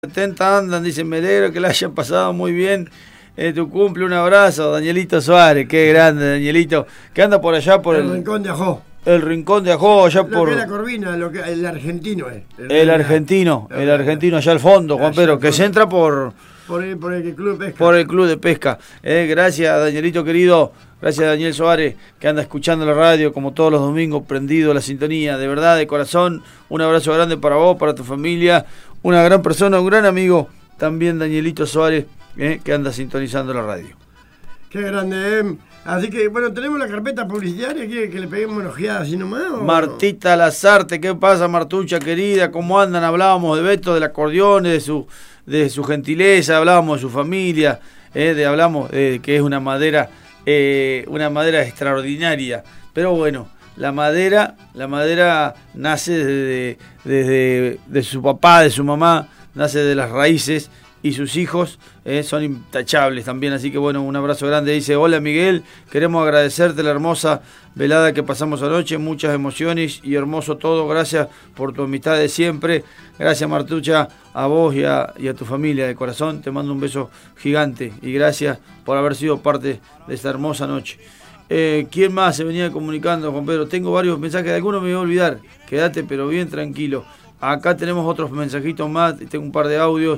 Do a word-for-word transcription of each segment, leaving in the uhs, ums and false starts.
setenta andan, dice, me alegro que la hayan pasado muy bien. Eh, tu cumple, un abrazo, Danielito Suárez, qué grande, Danielito, que anda por allá por el, el Rincón de Ajó. El Rincón de Ajó, allá lo por... que es la Corvina, lo que, el argentino es. El, el argentino, el argentino allá al fondo, Juan Pedro, que se entra por... Por el, por el club de pesca. Por el club de pesca. Eh, gracias, Danielito querido, gracias Daniel Suárez, que anda escuchando la radio como todos los domingos, prendido a la sintonía, de verdad, de corazón, un abrazo grande para vos, para tu familia, una gran persona, un gran amigo, también Danielito Suárez, eh, que anda sintonizando la radio. Qué grande, eh. Así que, bueno, tenemos la carpeta publicitaria, ¿quiere que le peguemos una ojeada así nomás? ¿O? Martita Lazarte, ¿qué pasa, Martucha querida? ¿Cómo andan? Hablábamos de Beto, del acordeón, de su, de su gentileza, hablábamos de su familia, eh, de, hablamos de que es una madera, eh, una madera extraordinaria. Pero bueno, la madera, la madera nace desde, desde de su papá, de su mamá, nace de las raíces. Y sus hijos eh, son intachables también, así que bueno, un abrazo grande. Dice, hola Miguel, queremos agradecerte la hermosa velada que pasamos anoche, muchas emociones y hermoso todo, gracias por tu amistad de siempre, gracias Martucha, a vos y a, y a tu familia de corazón, te mando un beso gigante y gracias por haber sido parte de esta hermosa noche. Eh, ¿Quién más se venía comunicando, Juan Pedro? Tengo varios mensajes, de algunos me voy a olvidar, quédate pero bien tranquilo. Acá tenemos otros mensajitos más, tengo un par de audios.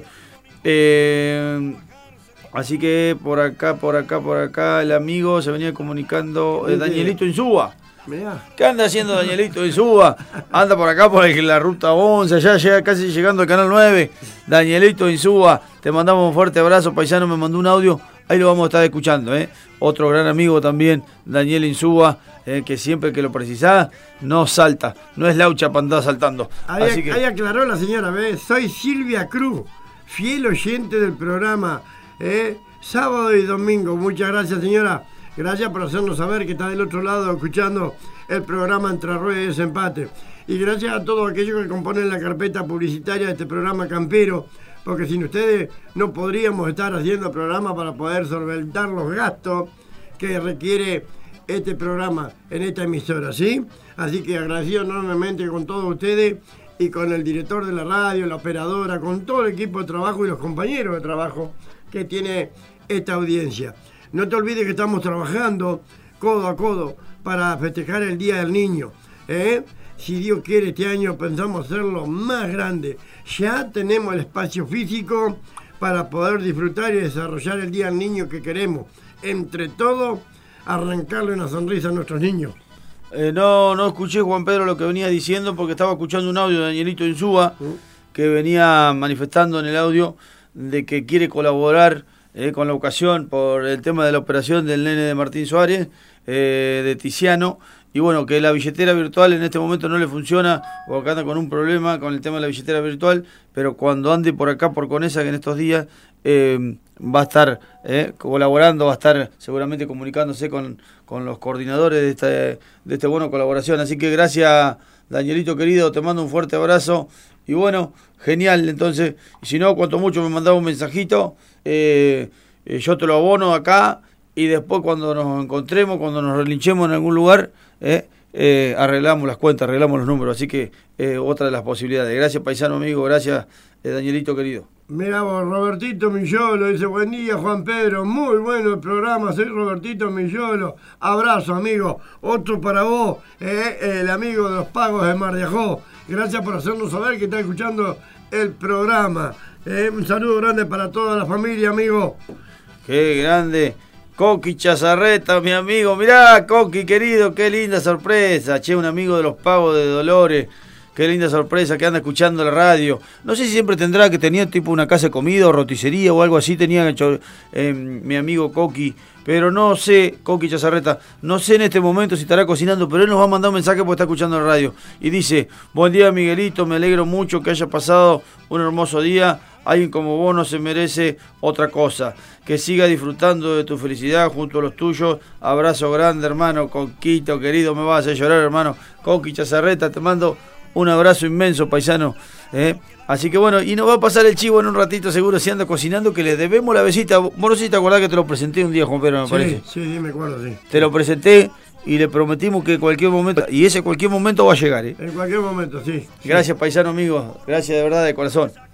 Eh, así que por acá, por acá, por acá el amigo se venía comunicando, eh, Danielito Insúa. ¿Qué anda haciendo Danielito Insúa? Anda por acá por el, la ruta once, ya llega casi llegando al canal nueve. Danielito Insúa, te mandamos un fuerte abrazo, paisano, me mandó un audio, ahí lo vamos a estar escuchando, ¿eh? Otro gran amigo también, Daniel Insúa, eh, que siempre que lo precisás, no salta, no es laucha para andar saltando. Ahí, Así que... ahí aclaró la señora, ¿ves? Soy Silvia Cruz, fiel oyente del programa, ¿eh? Sábado y domingo. Muchas gracias, señora. Gracias por hacernos saber que está del otro lado escuchando el programa Entre Ruedas y Desempate. Y gracias a todos aquellos que componen la carpeta publicitaria de este programa campero, porque sin ustedes no podríamos estar haciendo programa para poder solventar los gastos que requiere este programa en esta emisora, ¿sí? Así que agradecido enormemente con todos ustedes y con el director de la radio, la operadora, con todo el equipo de trabajo y los compañeros de trabajo que tiene esta audiencia. No te olvides que estamos trabajando codo a codo para festejar el Día del Niño, ¿eh? Si Dios quiere, este año pensamos hacerlo más grande. Ya tenemos el espacio físico para poder disfrutar y desarrollar el Día del Niño que queremos. Entre todos, arrancarle una sonrisa a nuestros niños. Eh, no, no escuché, Juan Pedro, lo que venía diciendo porque estaba escuchando un audio de Danielito Insúa que venía manifestando en el audio de que quiere colaborar eh, con la ocasión por el tema de la operación del nene de Martín Suárez, eh, de Tiziano, y bueno, que la billetera virtual en este momento no le funciona porque anda con un problema con el tema de la billetera virtual, pero cuando ande por acá, por Conesa, que en estos días eh, va a estar eh, colaborando, va a estar seguramente comunicándose con, con los coordinadores de esta, de esta buena colaboración. Así que gracias, Danielito querido, te mando un fuerte abrazo. Y bueno, genial, entonces, si no, cuanto mucho me mandaba un mensajito, eh, eh, yo te lo abono acá y después cuando nos encontremos, cuando nos relinchemos en algún lugar, eh, eh, arreglamos las cuentas, arreglamos los números. Así que eh, otra de las posibilidades. Gracias, paisano amigo, gracias, eh, Danielito querido. Mira vos, Robertito Millolo dice, buen día Juan Pedro, muy bueno el programa, soy Robertito Millolo, abrazo amigo, otro para vos, eh, el amigo de los pagos de Mar de Ajó, gracias por hacernos saber que está escuchando el programa, eh, un saludo grande para toda la familia, amigo. Qué grande, Coqui Chazarreta, mi amigo, mirá Coqui querido, qué linda sorpresa, che, un amigo de los pagos de Dolores. Qué linda sorpresa que anda escuchando la radio. No sé si siempre tendrá, que tenía tipo una casa de comida o roticería o algo así, tenía hecho eh, mi amigo Coqui, pero no sé, Coqui Chazarreta, no sé en este momento si estará cocinando, pero él nos va a mandar un mensaje porque está escuchando la radio. Y dice, buen día Miguelito, me alegro mucho que haya pasado un hermoso día. Alguien como vos no se merece otra cosa. Que siga disfrutando de tu felicidad junto a los tuyos. Abrazo grande, hermano. Coquito, querido, me vas a hacer llorar, hermano. Coqui Chazarreta, te mando un abrazo inmenso, paisano. ¿eh? Así que bueno, y nos va a pasar el chivo en un ratito, seguro, si anda cocinando, que le debemos la besita. Vos no sé si te acordás que te lo presenté un día, Juan Pedro, me sí, parece. Sí, sí, me acuerdo, sí. Te lo presenté y le prometimos que cualquier momento, y ese cualquier momento va a llegar. ¿eh? En cualquier momento, sí. Gracias, paisano amigo, gracias de verdad, de corazón.